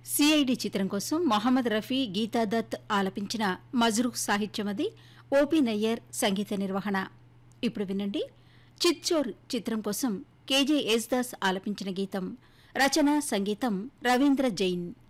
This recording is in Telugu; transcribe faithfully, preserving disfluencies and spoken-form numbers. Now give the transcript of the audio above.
సిఐడి చిత్రం కోసం మొహమ్మద్ రఫీ, గీతా దత్ ఆలపించిన మజ్రూహ్ సాహిత్యం అది. ఓపీ నయ్యర్ సంగీత నిర్వహణ. ఇప్పుడు వినండి. చిత్చోర్ చిత్రం కోసం కేజే యేసుదాస్ ఆలపించిన గీతం. రచన సంగీతం రవీంద్ర జైన్.